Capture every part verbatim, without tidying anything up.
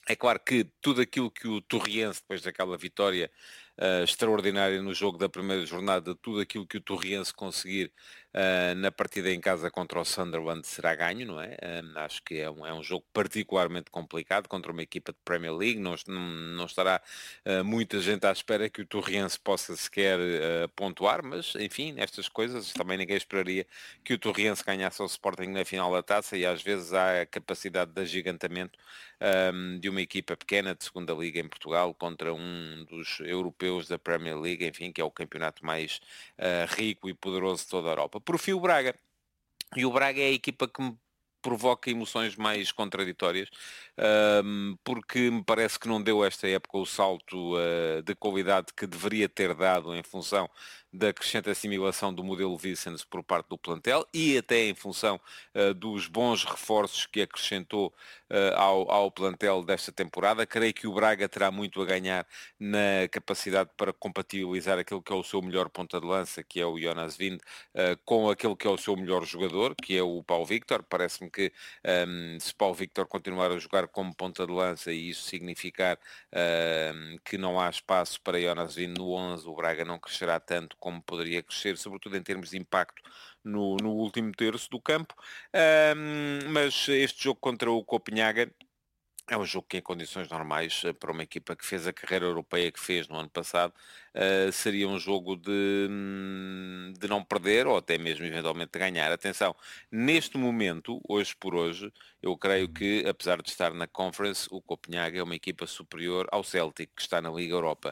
É claro que tudo aquilo que o Torriense, depois daquela vitória uh, extraordinária no jogo da primeira jornada, tudo aquilo que o Torriense conseguir uh, na partida em casa contra o Sunderland será ganho, não é? Um, acho que é um, é um jogo particularmente complicado contra uma equipa de Premier League. Não, não, não estará uh, muita gente à espera que o Torriense possa sequer uh, pontuar, mas enfim, nestas coisas também ninguém esperaria que o Torriense ganhasse ao Sporting na final da taça e às vezes há a capacidade de agigantamento um, de uma equipa pequena de segunda liga em Portugal contra um dos europeus da Premier League, enfim, que é o campeonato mais uh, rico e poderoso de toda a Europa. Por fim, o Braga. E o Braga é a equipa que me provoca emoções mais contraditórias, um, porque me parece que não deu esta época o salto uh, de qualidade que deveria ter dado em função da crescente assimilação do modelo Vicens por parte do plantel e até em função uh, dos bons reforços que acrescentou uh, ao, ao plantel desta temporada. Creio que o Braga terá muito a ganhar na capacidade para compatibilizar aquilo que é o seu melhor ponta de lança, que é o Jonas Wind, uh, com aquele que é o seu melhor jogador, que é o Paulo Victor. Parece-me que um, se Paulo Victor continuar a jogar como ponta de lança e isso significar um, que não há espaço para Jonas Wind no onze, o Braga não crescerá tanto como poderia crescer, sobretudo em termos de impacto no, no último terço do campo. Um, mas este jogo contra o Copenhaga é um jogo que em condições normais, eh, para uma equipa que fez a carreira europeia que fez no ano passado, uh, seria um jogo de, hum, de não perder ou até mesmo eventualmente de ganhar. Atenção, neste momento, hoje por hoje, eu creio Uhum. que, apesar de estar na Conference, o Copenhaga é uma equipa superior ao Celtic, que está na Liga Europa.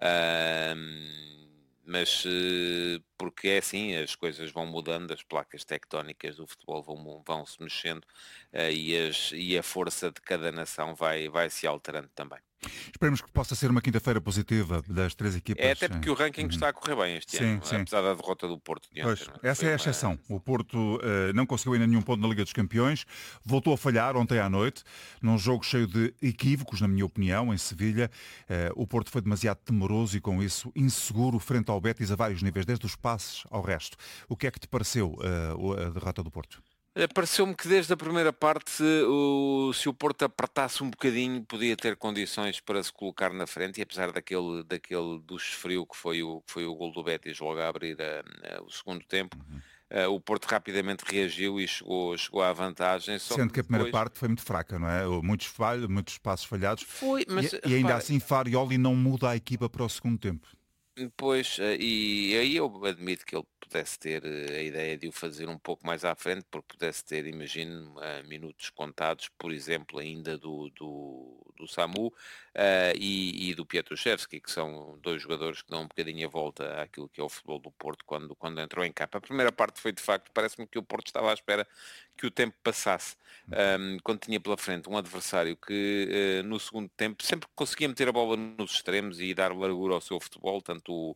Uh, mas eh, porque é assim, as coisas vão mudando, as placas tectónicas do futebol vão, vão se mexendo uh, e, as, e a força de cada nação vai, vai se alterando também. Esperemos que possa ser uma quinta-feira positiva das três É equipas. até porque o ranking Uhum. está a correr bem este Sim, ano, sim. apesar da derrota do Porto de ontem, Pois, não é? essa Foi é a uma... exceção. O Porto eh, não conseguiu ainda nenhum ponto na Liga dos Campeões, voltou a falhar ontem à noite, num jogo cheio de equívocos, na minha opinião, em Sevilha. Eh, o Porto foi demasiado temoroso e, com isso, inseguro frente ao Betis a vários níveis, desde os passes ao resto. O que é que te pareceu eh, a derrota do Porto? Eh, Pareceu-me que desde a primeira parte, o, se o Porto apertasse um bocadinho, podia ter condições para se colocar na frente, e apesar daquele, daquele duche frio que foi o, que foi o gol do Betis logo a abrir a- a- o segundo tempo, Uhum. eh, o Porto rapidamente reagiu e chegou, chegou à vantagem, só Sendo que que a primeira depois parte foi muito fraca, não é? Muitos falhos, muitos passos falhados foi, e, mas e ainda repara, assim Farioli não muda a equipa para o segundo tempo. pois, eh, e aí eu admito que ele pudesse ter eh, a ideia de o fazer um pouco mais à frente, porque pudesse ter, imagino, eh, minutos contados, por exemplo, ainda do, do, do Samu eh, e, e do Pietruszewski, que são dois jogadores que dão um bocadinho a volta àquilo que é o futebol do Porto quando, quando entrou em campo. A primeira parte foi, de facto, parece-me que o Porto estava à espera que o tempo passasse, um, quando tinha pela frente um adversário que uh, no segundo tempo sempre conseguia meter a bola nos extremos e dar largura ao seu futebol, tanto o,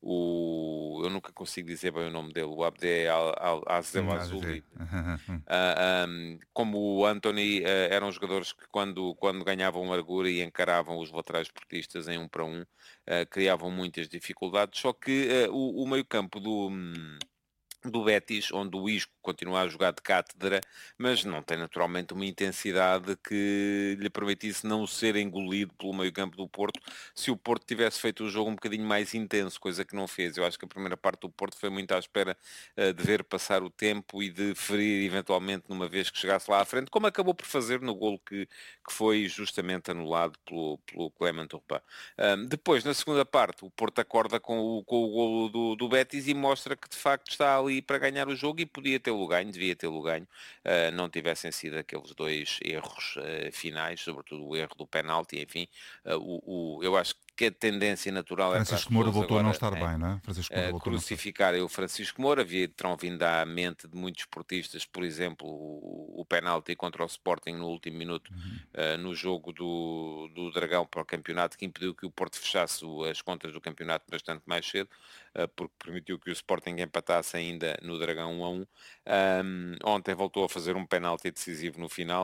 o eu nunca consigo dizer bem o nome dele, o Abde Azel Hum, a dizer. Azuli, uh, um, como o Anthony, uh, eram jogadores que quando, quando ganhavam largura e encaravam os laterais portistas em um para um, uh, criavam muitas dificuldades, só que uh, o, o meio-campo do... Um, do Betis, onde o Isco continua a jogar de cátedra, mas não tem naturalmente uma intensidade que lhe permitisse não ser engolido pelo meio-campo do Porto, se o Porto tivesse feito o jogo um bocadinho mais intenso, coisa que não fez. Eu acho que a primeira parte do Porto foi muito à espera uh, de ver passar o tempo e de ferir eventualmente numa vez que chegasse lá à frente, como acabou por fazer no golo que, que foi justamente anulado pelo, pelo Clement Urban. Um, depois, na segunda parte, o Porto acorda com o, com o golo do, do Betis e mostra que de facto está ali para ganhar o jogo e podia tê-lo ganho, devia tê-lo ganho, uh, não tivessem sido aqueles dois erros uh, finais, sobretudo o erro do penalti, enfim, uh, o, o, eu acho que a tendência natural é para as Francisco Moura pessoas voltou a não agora estar é, bem, não é? Francisco Moura uh, voltou a não estar. crucificarem o Francisco Moura, havia, terão vindo à mente de muitos esportistas, por exemplo, o, o penalti contra o Sporting no último minuto, Uhum. uh, no jogo do, do Dragão para o campeonato, que impediu que o Porto fechasse o- as contas do campeonato bastante mais cedo, uh, porque permitiu que o Sporting empatasse ainda no Dragão um a um. Um, ontem voltou a fazer um penalti decisivo no final.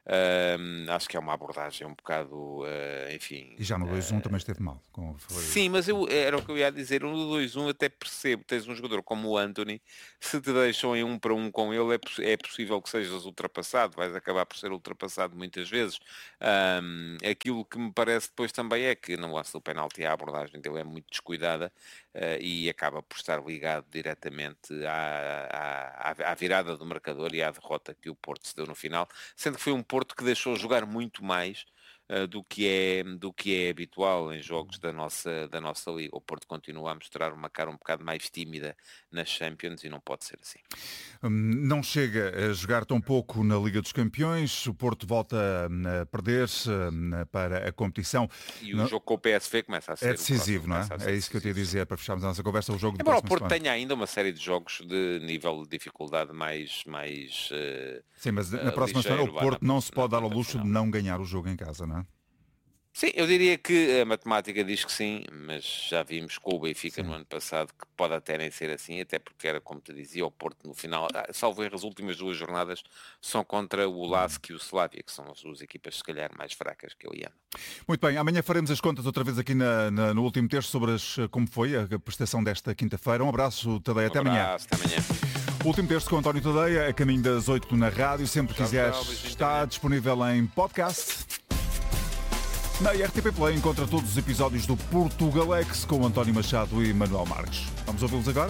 Uh, acho que é uma abordagem um bocado, uh, enfim... E já no dois a um uh, também esteve mal. Foi... Sim, mas eu, era o que eu ia dizer. No dois a um até percebo. Tens um jogador como o Antony, se te deixam em um para um com ele, é, é possível que sejas ultrapassado. Vais acabar por ser ultrapassado muitas vezes. Um, aquilo que me parece depois também é que no lance do penalti a abordagem dele é muito descuidada uh, e acaba por estar ligado diretamente à, à, à virada do marcador e à derrota que o Porto se deu no final. Sendo que foi um Porto que deixou jogar muito mais uh, do, que é, do que é habitual em jogos da nossa, da nossa Liga. O Porto continua a mostrar uma cara um bocado mais tímida nas Champions e não pode ser assim. Não chega a jogar tão pouco na Liga dos Campeões, o Porto volta a perder para a competição. E o não... jogo com o P S V começa a ser... É decisivo, não é? É isso que eu te ia dizer para fecharmos a nossa conversa, o jogo do Embora o próximo Porto semana. tenha ainda uma série de jogos de nível de dificuldade mais... mais uh, Sim, mas na próxima semana o Porto não se pode dar ao luxo de não ganhar o jogo em casa, não é? Sim, eu diria que a matemática diz que sim, mas já vimos com o Benfica sim. no ano passado que pode até nem ser assim, até porque era, como te dizia, o Porto no final, salvo erro, as últimas duas jornadas são contra o Lask e o Slavia, que são as duas equipas se calhar mais fracas que eu ia. Muito bem, amanhã faremos as contas outra vez aqui na, na, no último texto sobre as, como foi a prestação desta quinta-feira. Um abraço, Tadei, até um amanhã. Abraço, até amanhã. O último texto com António Tadeia, a caminho das oito na rádio, sempre que quiseres, está disponível em podcast. Na R T P Play encontra todos os episódios do Portugalex com António Machado e Manuel Marques. Vamos ouvi-los agora?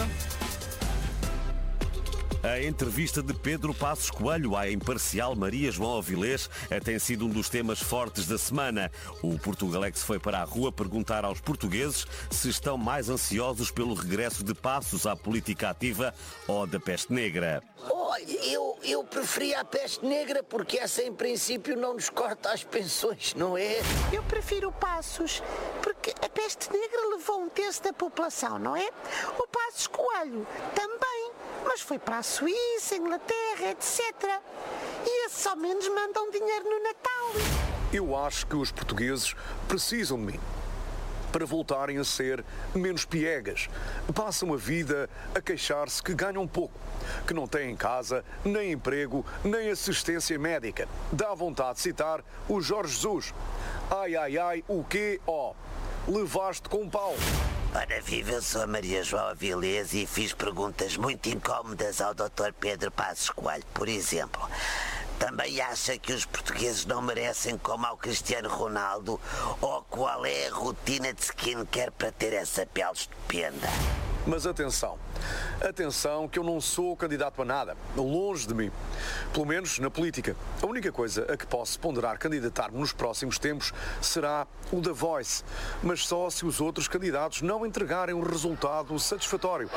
A entrevista de Pedro Passos Coelho à imparcial Maria João Avilés tem sido um dos temas fortes da semana. O Portugalex foi para a rua perguntar aos portugueses se estão mais ansiosos pelo regresso de Passos à política ativa ou da peste negra. Olha, eu, eu preferia a peste negra porque essa em princípio não nos corta as pensões, não é? Eu prefiro Passos porque a peste negra levou um terço da população, não é? O Passos Coelho também, mas foi para a Suíça, Inglaterra, etcétera. E esses ao menos mandam dinheiro no Natal. Eu acho que os portugueses precisam de mim para voltarem a ser menos piegas. Passam a vida a queixar-se que ganham pouco, que não têm casa, nem emprego, nem assistência médica. Dá vontade de citar o Jorge Jesus. Ai, ai, ai, o quê? Ó, oh, levaste com pau. Ora viva, eu sou a Maria João Avilés e fiz perguntas muito incómodas ao doutor Pedro Passos Coelho. Por exemplo, também acha que os portugueses não merecem como ao Cristiano Ronaldo? Ou qual é a rotina de skincare para ter essa pele estupenda? Mas atenção, atenção que eu não sou candidato a nada, longe de mim. Pelo menos na política. A única coisa a que posso ponderar candidatar-me nos próximos tempos será o da Voice, mas só se os outros candidatos não entregarem um resultado satisfatório.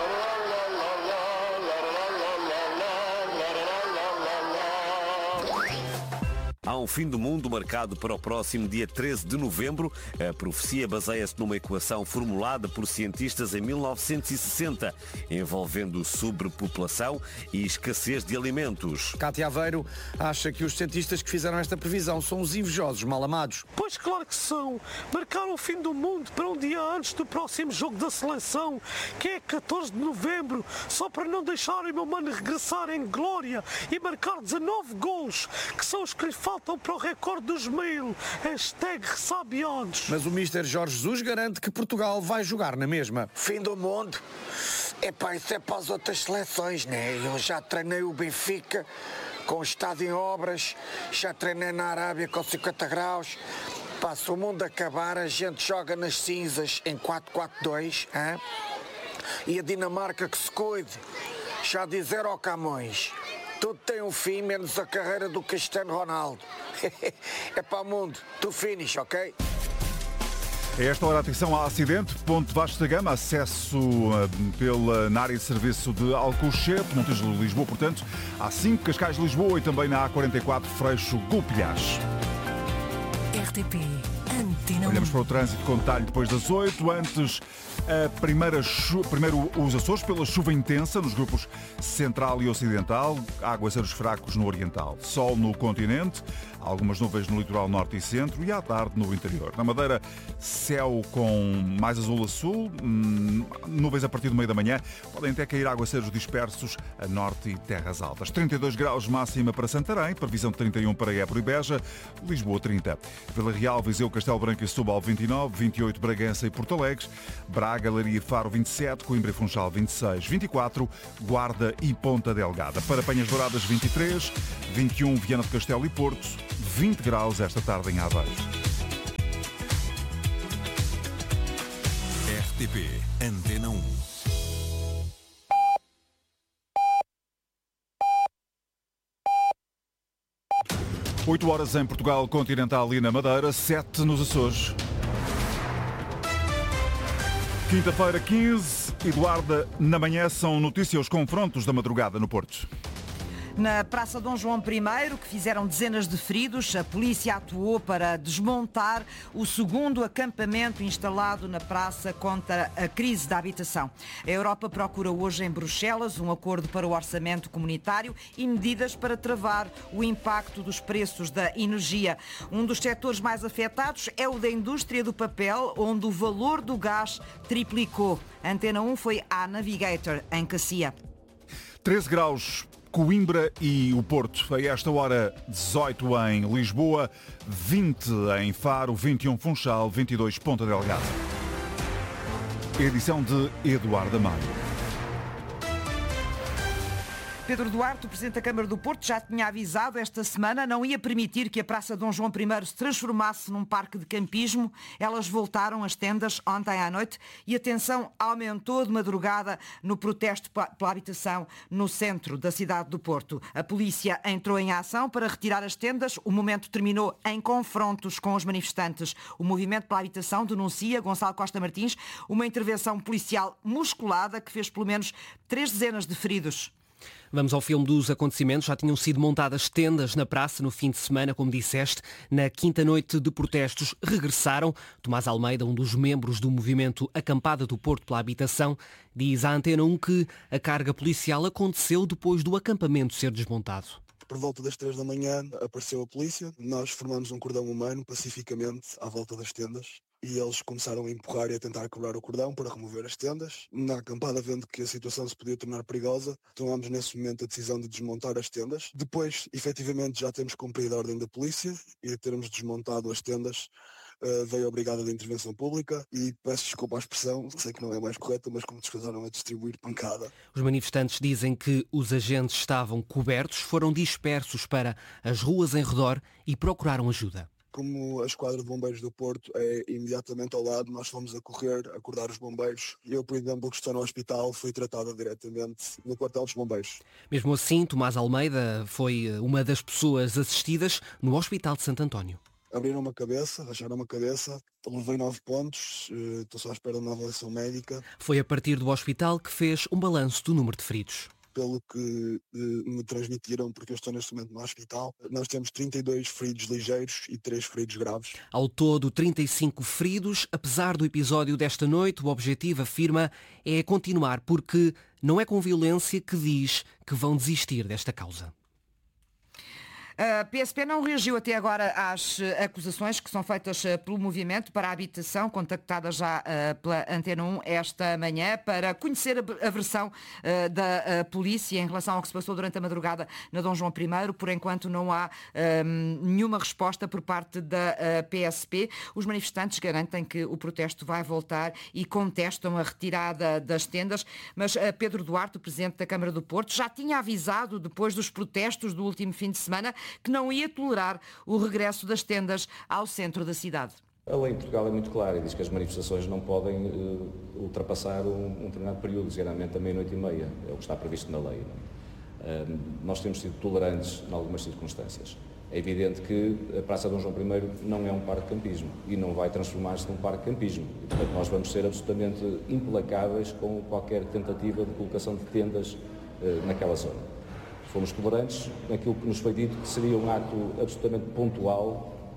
Há um fim do mundo marcado para o próximo dia treze de novembro. A profecia baseia-se numa equação formulada por cientistas em mil novecentos e sessenta, envolvendo sobrepopulação e escassez de alimentos. Cátia Aveiro acha que os cientistas que fizeram esta previsão são os invejosos mal amados. Pois claro que são. Marcaram o fim do mundo para um dia antes do próximo jogo da seleção, que é catorze de novembro, só para não deixarem o meu mano regressar em glória e marcar dezanove golos, que são os que lhe faltam para o recorde dos mil. Hashtag ressabiados. Mas o mister Jorge Jesus garante que Portugal vai jogar na mesma. Fim do mundo? Epá, isso é para as outras seleções, né? Eu já treinei o Benfica com o estádio em obras, já treinei na Arábia com cinquenta graus. Pá, se o mundo acabar, a gente joga nas cinzas em quatro quatro dois, hein? E a Dinamarca que se cuide. Já disseram ao Camões, tudo tem um fim, menos a carreira do Cristiano Ronaldo. É para o mundo. Tu finish, ok? A esta hora, atenção ao acidente. Ponte Vasco da Gama, acesso uh, pela, na área de serviço de Alcochete, Montijo de Lisboa, portanto, A cinco, Cascais de Lisboa e também na A quarenta e quatro, Freixo Gulpilhas. R T P Olhamos para o trânsito com detalhe depois das oito. Antes, a primeira chu... primeiro os Açores pela chuva intensa nos grupos central e ocidental, aguaceiros fracos no oriental. Sol no continente, algumas nuvens no litoral norte e centro e à tarde no interior. Na Madeira, céu com mais azul a sul, nuvens a partir do meio da manhã. Podem até cair aguaceiros dispersos a norte e terras altas. trinta e dois graus máxima para Santarém, previsão de trinta e um para Évora e Beja, Lisboa trinta. Vila Real, Viseu, Castelo Branco e Setúbal vinte e nove, vinte e oito Bragança e Porto Alegre, Braga, Leiria e Faro vinte e sete, Coimbra e Funchal vinte e seis, vinte e quatro, Guarda e Ponta Delgada. Para Penhas Douradas vinte e três, vinte e um Viana do Castelo e Porto, vinte graus esta tarde em Aveiro. R T P Antena um. oito horas em Portugal continental e na Madeira, sete nos Açores. Quinta-feira, quinze, Eduarda, na manhã são notícias os confrontos da madrugada no Porto. Na Praça Dom João I, que fizeram dezenas de feridos, a polícia atuou para desmontar o segundo acampamento instalado na praça contra a crise da habitação. A Europa procura hoje em Bruxelas um acordo para o orçamento comunitário e medidas para travar o impacto dos preços da energia. Um dos setores mais afetados é o da indústria do papel, onde o valor do gás triplicou. A Antena um foi à Navigator, em Cacia. treze graus. Coimbra e o Porto. A esta hora, dezoito em Lisboa, vinte em Faro, vinte e um Funchal, vinte e dois Ponta Delgada. Edição de Eduardo Amaro. Pedro Duarte, o Presidente da Câmara do Porto, já tinha avisado esta semana, não ia permitir que a Praça Dom João I se transformasse num parque de campismo. Elas voltaram às tendas ontem à noite e a tensão aumentou de madrugada no protesto pela habitação no centro da cidade do Porto. A polícia entrou em ação para retirar as tendas. O momento terminou em confrontos com os manifestantes. O Movimento pela Habitação denuncia, Gonçalo Costa Martins, uma intervenção policial musculada que fez pelo menos três dezenas de feridos. Vamos ao filme dos acontecimentos. Já tinham sido montadas tendas na praça no fim de semana, como disseste. Na quinta noite de protestos regressaram. Tomás Almeida, um dos membros do movimento Acampada do Porto pela Habitação, diz à Antena um que a carga policial aconteceu depois do acampamento ser desmontado. Por volta das três da manhã apareceu a polícia. Nós formamos um cordão humano pacificamente à volta das tendas. E eles começaram a empurrar e a tentar quebrar o cordão para remover as tendas. Na acampada, vendo que a situação se podia tornar perigosa, tomámos nesse momento a decisão de desmontar as tendas. Depois, efetivamente, já temos cumprido a ordem da polícia e de termos desmontado as tendas, uh, veio a Brigada de Intervenção Pública e peço desculpa à expressão, sei que não é mais correta, mas como descusaram a distribuir pancada. Os manifestantes dizem que os agentes estavam cobertos, foram dispersos para as ruas em redor e procuraram ajuda. Como a Esquadra de Bombeiros do Porto é imediatamente ao lado, nós fomos a correr, a acordar os bombeiros. Eu, por exemplo, que estou no hospital, fui tratada diretamente no quartel dos bombeiros. Mesmo assim, Tomás Almeida foi uma das pessoas assistidas no Hospital de Santo António. Abriram uma cabeça, racharam uma cabeça, levei nove pontos, estou só à espera de uma avaliação médica. Foi a partir do hospital que fez um balanço do número de feridos. Pelo que eh, me transmitiram, porque eu estou neste momento no hospital, nós temos trinta e dois feridos ligeiros e três feridos graves. Ao todo, trinta e cinco feridos. Apesar do episódio desta noite, o objetivo, afirma, é continuar, porque não é com violência que diz que vão desistir desta causa. A P S P não reagiu até agora às acusações que são feitas pelo Movimento para a Habitação, contactada já pela Antena um esta manhã, para conhecer a versão da polícia em relação ao que se passou durante a madrugada na Dom João I. Por enquanto não há um, nenhuma resposta por parte da P S P. Os manifestantes garantem que o protesto vai voltar e contestam a retirada das tendas, mas Pedro Duarte, o Presidente da Câmara do Porto, já tinha avisado, depois dos protestos do último fim de semana, que não ia tolerar o regresso das tendas ao centro da cidade. A lei em Portugal é muito clara e diz que as manifestações não podem uh, ultrapassar um, um determinado período, geralmente a meia-noite e meia, é o que está previsto na lei. Uh, nós temos sido tolerantes em algumas circunstâncias. É evidente que a Praça Dom João I não é um parque de campismo e não vai transformar-se num parque de campismo. E, portanto, nós vamos ser absolutamente implacáveis com qualquer tentativa de colocação de tendas uh, naquela zona. Fomos tolerantes naquilo que nos foi dito que seria um ato absolutamente pontual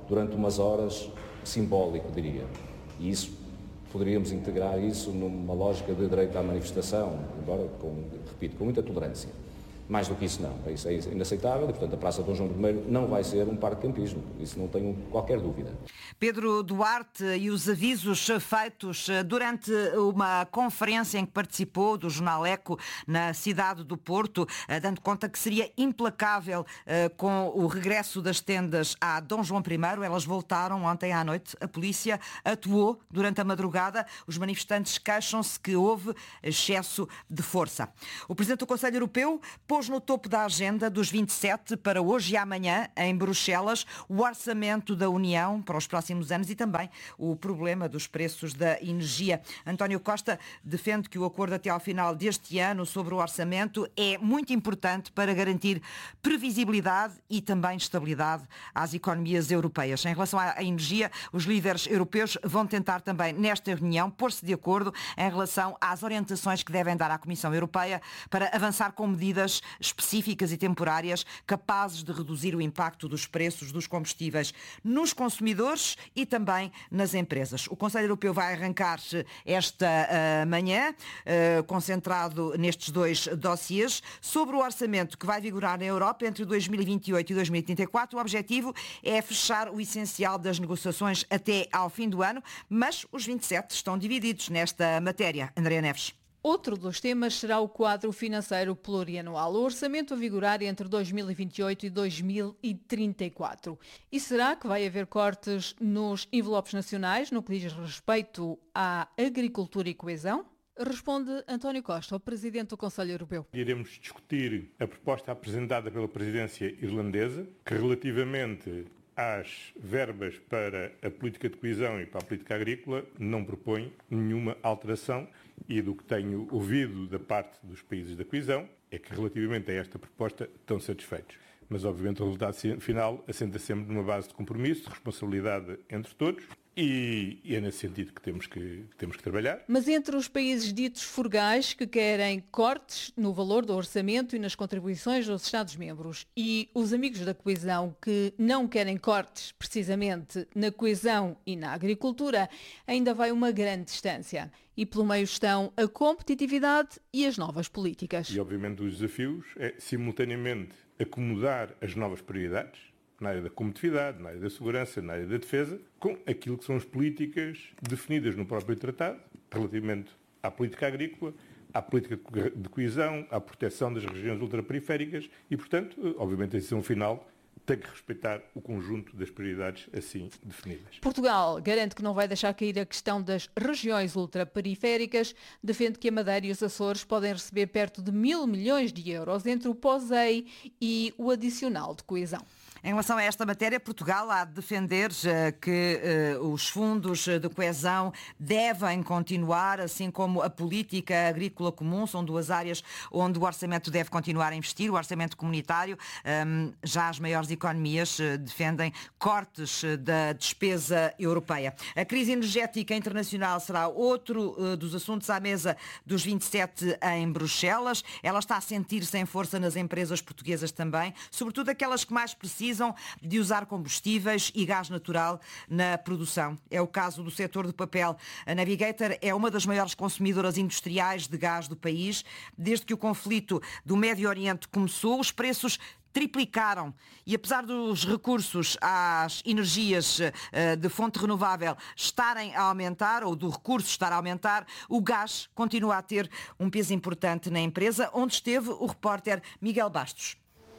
durante umas horas, simbólico, diria. E isso, poderíamos integrar isso numa lógica de direito à manifestação, embora, com, repito, com muita tolerância. Mais do que isso não, isso é inaceitável e, portanto, a Praça Dom João primeiro não vai ser um parque de campismo, isso não tenho qualquer dúvida. Pedro Duarte e os avisos feitos durante uma conferência em que participou do jornal Eco na cidade do Porto, dando conta que seria implacável com o regresso das tendas a Dom João primeiro. Elas voltaram ontem à noite, a polícia atuou durante a madrugada, os manifestantes queixam-se que houve excesso de força. O Presidente do Conselho Europeu pôs no topo da agenda dos vinte e sete para hoje e amanhã, em Bruxelas, o orçamento da União para os próximos anos e também o problema dos preços da energia. António Costa defende que o acordo até ao final deste ano sobre o orçamento é muito importante para garantir previsibilidade e também estabilidade às economias europeias. Em relação à energia, os líderes europeus vão tentar também, nesta reunião, pôr-se de acordo em relação às orientações que devem dar à Comissão Europeia para avançar com medidas específicas e temporárias capazes de reduzir o impacto dos preços dos combustíveis nos consumidores e também nas empresas. O Conselho Europeu vai arrancar esta uh, manhã, uh, concentrado nestes dois dossiês. Sobre o orçamento que vai vigorar na Europa entre dois mil e vinte e oito e dois mil e trinta e quatro, o objetivo é fechar o essencial das negociações até ao fim do ano, mas os vinte e sete estão divididos nesta matéria. Andréa Neves. Outro dos temas será o quadro financeiro plurianual, o orçamento a vigorar entre dois mil e vinte e oito e dois mil e trinta e quatro. E será que vai haver cortes nos envelopes nacionais no que diz respeito à agricultura e coesão? Responde António Costa, o Presidente do Conselho Europeu. Iremos discutir a proposta apresentada pela presidência irlandesa, que relativamente às verbas para a política de coesão e para a política agrícola não propõe nenhuma alteração. E do que tenho ouvido da parte dos países da coesão é que relativamente a esta proposta estão satisfeitos. Mas obviamente o resultado final assenta sempre numa base de compromisso, de responsabilidade entre todos e, e é nesse sentido que temos que, que temos que trabalhar. Mas entre os países ditos frugais que querem cortes no valor do orçamento e nas contribuições dos Estados-membros e os amigos da coesão que não querem cortes precisamente na coesão e na agricultura, ainda vai uma grande distância. E pelo meio estão a competitividade e as novas políticas. E obviamente os desafios é simultaneamente acomodar as novas prioridades na área da competitividade, na área da segurança, na área da defesa, com aquilo que são as políticas definidas no próprio tratado, relativamente à política agrícola, à política de coesão, à proteção das regiões ultraperiféricas e, portanto, obviamente a decisão final tem que respeitar o conjunto das prioridades assim definidas. Portugal garante que não vai deixar cair a questão das regiões ultraperiféricas, defende que a Madeira e os Açores podem receber perto de mil milhões de euros entre o POSEI e o adicional de coesão. Em relação a esta matéria, Portugal há de defender uh, que uh, os fundos de coesão devem continuar, assim como a política agrícola comum, são duas áreas onde o orçamento deve continuar a investir, o orçamento comunitário. Um, já as maiores economias uh, defendem cortes uh, da despesa europeia. A crise energética internacional será outro uh, dos assuntos à mesa dos vinte e sete em Bruxelas. Ela está a sentir-se em força nas empresas portuguesas também, sobretudo aquelas que mais precisam de usar combustíveis e gás natural na produção. É o caso do setor do papel. A Navigator é uma das maiores consumidoras industriais de gás do país. Desde que o conflito do Médio Oriente começou, os preços triplicaram e apesar dos recursos às energias de fonte renovável estarem a aumentar, ou do recurso estar a aumentar, o gás continua a ter um peso importante na empresa, onde esteve o repórter Miguel Bastos.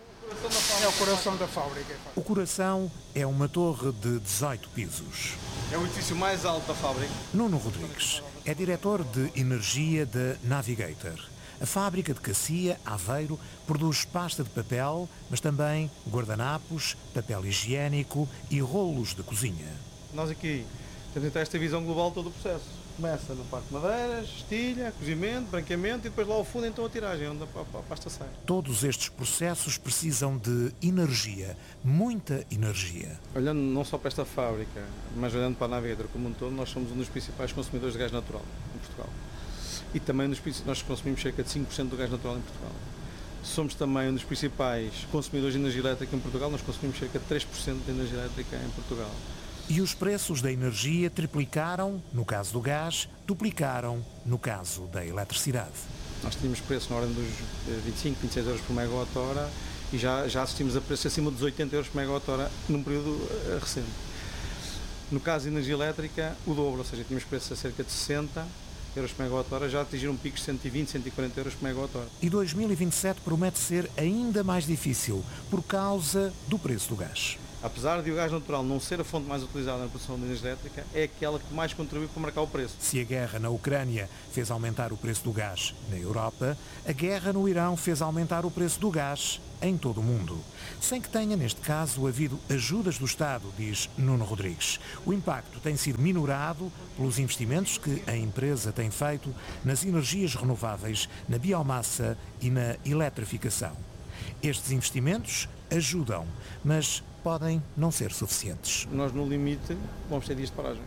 É o coração da fábrica. O coração é uma torre de dezoito pisos. É o edifício mais alto da fábrica. Nuno Rodrigues é diretor de energia da Navigator. A fábrica de Cacia, Aveiro, produz pasta de papel, mas também guardanapos, papel higiênico e rolos de cozinha. Nós aqui temos então esta visão global de todo o processo. Começa no parque de madeiras, estilha, cozimento, branqueamento e depois lá ao fundo então a tiragem, onde a pasta sai. Todos estes processos precisam de energia, muita energia. Olhando não só para esta fábrica, mas olhando para a Navigator como um todo, nós somos um dos principais consumidores de gás natural em Portugal. E também nos, nós consumimos cerca de cinco por cento do gás natural em Portugal. Somos também um dos principais consumidores de energia elétrica em Portugal. Nós consumimos cerca de três por cento de energia elétrica em Portugal. E os preços da energia triplicaram, no caso do gás, duplicaram, no caso da eletricidade. Nós tínhamos preço na ordem dos vinte e cinco, vinte e seis euros por megawatt-hora e já, já assistimos a preços acima dos oitenta euros por megawatt-hora num período recente. No caso de energia elétrica, o dobro, ou seja, tínhamos preços a cerca de sessenta euros por megawatt-hora, já atingiram picos de cento e vinte, cento e quarenta euros por megawatt-hora. E dois mil e vinte e sete promete ser ainda mais difícil por causa do preço do gás. Apesar de o gás natural não ser a fonte mais utilizada na produção de energia elétrica, é aquela que mais contribui para marcar o preço. Se a guerra na Ucrânia fez aumentar o preço do gás na Europa, a guerra no Irão fez aumentar o preço do gás em todo o mundo. Sem que tenha, neste caso, havido ajudas do Estado, diz Nuno Rodrigues. O impacto tem sido minorado pelos investimentos que a empresa tem feito nas energias renováveis, na biomassa e na eletrificação. Estes investimentos ajudam, mas podem não ser suficientes. Nós, no limite, vamos ter dias de paragem.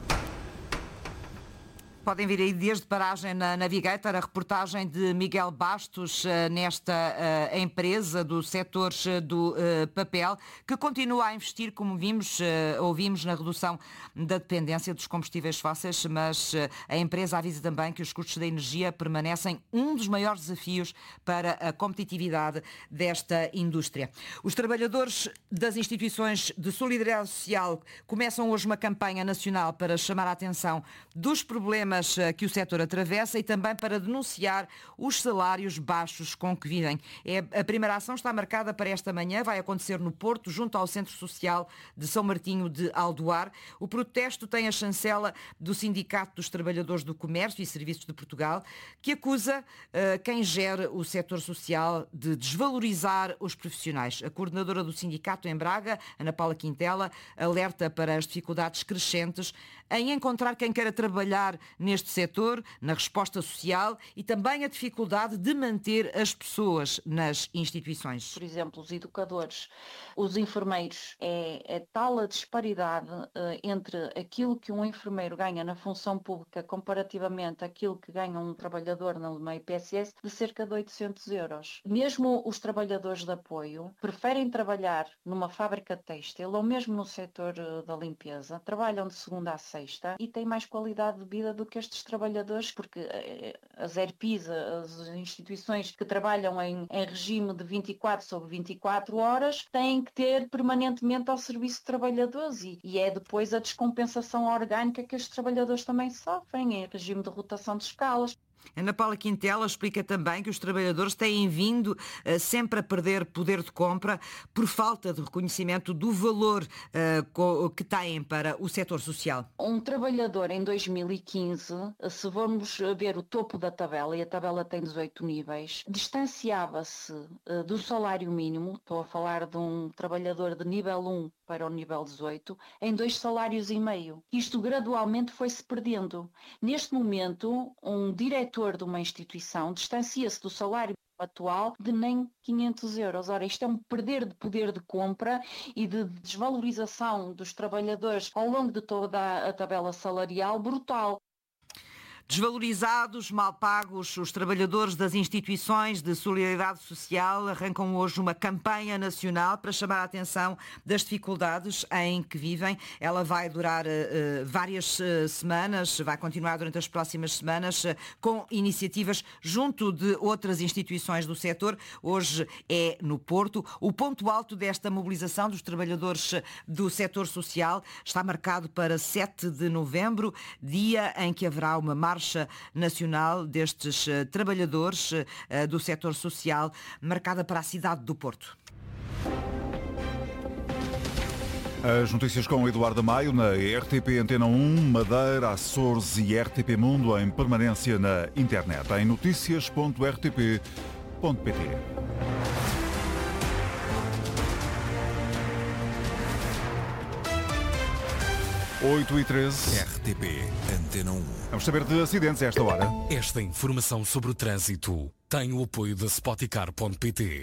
Podem vir aí dias de paragem na Navigator, a reportagem de Miguel Bastos nesta uh, empresa do setor do uh, papel, que continua a investir, como vimos, uh, ouvimos, na redução da dependência dos combustíveis fósseis, mas uh, a empresa avisa também que os custos da energia permanecem um dos maiores desafios para a competitividade desta indústria. Os trabalhadores das instituições de solidariedade social começam hoje uma campanha nacional para chamar a atenção dos problemas que o setor atravessa e também para denunciar os salários baixos com que vivem. É, a primeira ação está marcada para esta manhã, vai acontecer no Porto, junto ao Centro Social de São Martinho de Aldoar. O protesto tem a chancela do Sindicato dos Trabalhadores do Comércio e Serviços de Portugal, que acusa uh, quem gera o setor social de desvalorizar os profissionais. A coordenadora do sindicato em Braga, Ana Paula Quintela, alerta para as dificuldades crescentes em encontrar quem queira trabalhar neste setor, na resposta social, e também a dificuldade de manter as pessoas nas instituições. Por exemplo, os educadores, os enfermeiros, é, é tal a disparidade uh, entre aquilo que um enfermeiro ganha na função pública comparativamente àquilo que ganha um trabalhador no I P S S, de cerca de oitocentos euros. Mesmo os trabalhadores de apoio preferem trabalhar numa fábrica têxtil ou mesmo no setor uh, da limpeza, trabalham de segunda a sexta e têm mais qualidade de vida do que estes trabalhadores, porque as E R P Is, as instituições que trabalham em, em regime de vinte e quatro sobre vinte e quatro horas, têm que ter permanentemente ao serviço de trabalhadores e, e é depois a descompensação orgânica que estes trabalhadores também sofrem em regime de rotação de escalas. Ana Paula Quintela explica também que os trabalhadores têm vindo uh, sempre a perder poder de compra por falta de reconhecimento do valor uh, que têm para o setor social. Um trabalhador em dois mil e quinze, se formos ver o topo da tabela, e a tabela tem dezoito níveis, distanciava-se uh, do salário mínimo, estou a falar de um trabalhador de nível um para o nível dezoito, em dois salários e meio. Isto gradualmente foi-se perdendo. Neste momento, um diretor de uma instituição distancia-se do salário atual de nem quinhentos euros. Ora, isto é um perder de poder de compra e de desvalorização dos trabalhadores ao longo de toda a tabela salarial brutal. Desvalorizados, mal pagos, os trabalhadores das instituições de solidariedade social arrancam hoje uma campanha nacional para chamar a atenção das dificuldades em que vivem. Ela vai durar uh, várias uh, semanas, vai continuar durante as próximas semanas, uh, com iniciativas junto de outras instituições do setor. Hoje é no Porto. O ponto alto desta mobilização dos trabalhadores do setor social está marcado para sete de novembro, dia em que haverá uma marcha Marcha Nacional destes uh, trabalhadores uh, do setor social, marcada para a cidade do Porto. As notícias com Eduardo Maio na R T P Antena um, Madeira, Açores e R T P Mundo em permanência na internet em notícias ponto r t p ponto p t. oito e treze. R T P Antena um. Vamos saber de acidentes a esta hora. Esta informação sobre o trânsito tem o apoio da Spoticar ponto p t.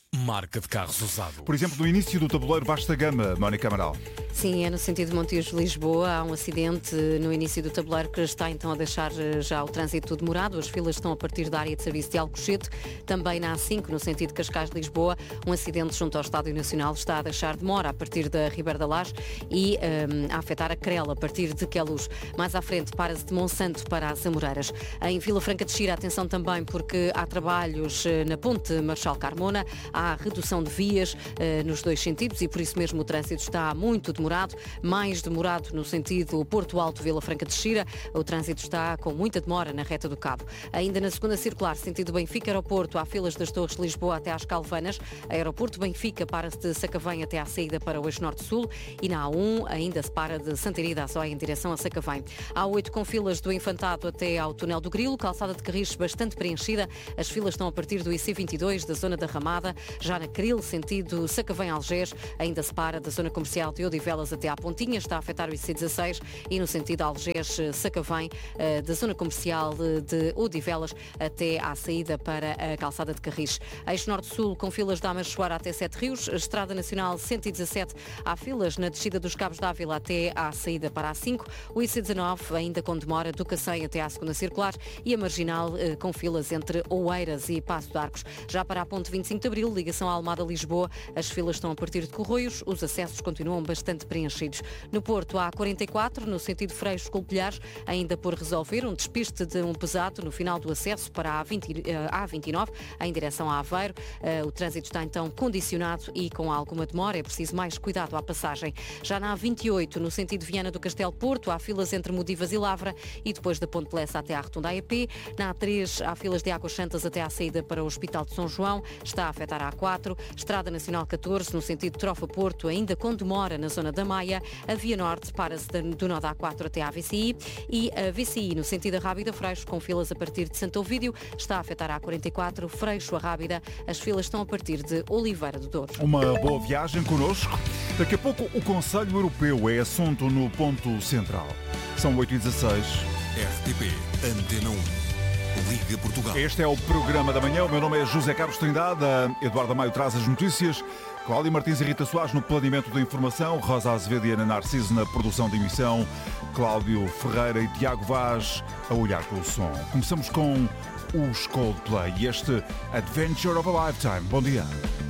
marca de carros usado. Por exemplo, no início do tabuleiro Vasta Gama, Mónica Amaral. Sim, é no sentido de Montijo-Lisboa. Há um acidente no início do tabuleiro que está então a deixar já o trânsito demorado. As filas estão a partir da área de serviço de Alcochete. Também na A cinco, no sentido de Cascais-Lisboa, um acidente junto ao Estádio Nacional está a deixar demora a partir da Ribeira da Laje e um, a afetar a Crel a partir de Queluz. Mais à frente, para-se de Monsanto para as Amoreiras. Em Vila Franca de Xira, atenção também porque há trabalhos na Ponte Marchal Carmona. Há redução de vias uh, nos dois sentidos e por isso mesmo o trânsito está muito demorado. Mais demorado no sentido Porto Alto, Vila Franca de Xira. O trânsito está com muita demora na reta do Cabo. Ainda na segunda circular, sentido Benfica Aeroporto, há filas das Torres de Lisboa até às Calvanas. Aeroporto Benfica para-se de Sacavém até à saída para o eixo norte-sul e na A um ainda se para de Santarém da Azóia em direção a Sacavém. A oito com filas do Infantado até ao Túnel do Grilo, calçada de Carris bastante preenchida. As filas estão a partir do I C vinte e dois da zona da Ramada. Já na Cril, sentido Sacavém-Algés, ainda se para da zona comercial de Odivelas até à Pontinha, está a afetar o I C dezasseis e no sentido Algés-Sacavém, da zona comercial de Odivelas até à saída para a calçada de Carris. Eixo Norte-Sul com filas da Amachoara até Sete Rios, Estrada Nacional cento e dezassete, há filas na descida dos Cabos d'Ávila até à saída para a A cinco, o I C dezanove ainda com demora do Cacém até à segunda circular e a Marginal com filas entre Oeiras e Passo de Arcos. Já para a Ponte vinte e cinco de Abril, ligação à Almada-Lisboa, as filas estão a partir de Corroios, os acessos continuam bastante preenchidos. No Porto há quarenta e quatro, no sentido Freixo-Colpilhares, ainda por resolver um despiste de um pesado no final do acesso para a A vinte e nove, em direção a Aveiro. O trânsito está então condicionado e com alguma demora, é preciso mais cuidado à passagem. Já na A vinte e oito, no sentido Viana do Castelo Porto, há filas entre Modivas e Lavra e depois da Ponte Lessa até à Rotunda A E P. Na A três, há filas de Águas Santas até à saída para o Hospital de São João, está a afetar a A quatro, Estrada Nacional catorze, no sentido Trofa-Porto, ainda com demora na zona da Maia. A Via Norte para-se do nó da A quatro até à V C I e a V C I no sentido da Rábida Freixo, com filas a partir de Santo Ovídio, está a afetar a A quarenta e quatro, Freixo a Rábida, as filas estão a partir de Oliveira do Douro. Uma boa viagem connosco. Daqui a pouco o Conselho Europeu é assunto no ponto central. São oito e dezasseis. R T P Antena um. Liga Portugal. Este é o programa da manhã. O meu nome é José Carlos Trindade. A Eduardo Maio traz as notícias. Cláudia Martins e Rita Soares no planeamento da informação. Rosa Azevedo e Ana Narciso na produção de emissão. Cláudio Ferreira e Tiago Vaz a olhar pelo som. Começamos com os Coldplay e este Adventure of a Lifetime. Bom dia.